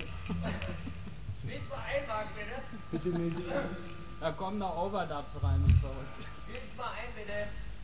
Spiel's mal ein, Marc, bitte. Bitte nicht. Da kommen noch Overdubs rein und so. Spiel's mal ein, bitte.